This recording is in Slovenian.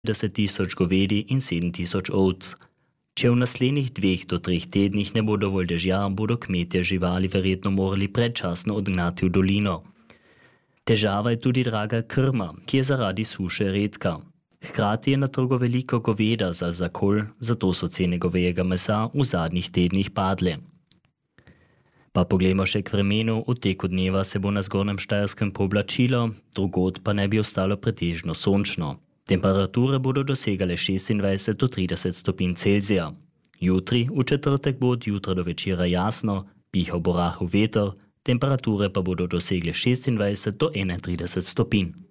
10.000 govedi in 7.000 ovc. Če v naslednjih 2 do 3 tednih ne bo dovolj dežja, bodo kmetje živali verjetno morali predčasno odgnati v dolino. Težava je tudi draga krma, ki je zaradi suše redka. Hkrati je na trgu veliko goveda za zakol, zato so cene govejega mesa v zadnjih tednih padle. Pa poglejmo še k vremenu. V teku dneva se bo na Zgornjem Štajerskem pooblačilo, drugod pa ne bi ostalo pretežno sončno. Temperature bodo dosegale 26 do 30 stopinj Celzija. Jutri, v četrtek, bo od jutra do večera jasno, pihal bo rahel veter, temperature pa bodo dosegle 26 do 31 stopinj.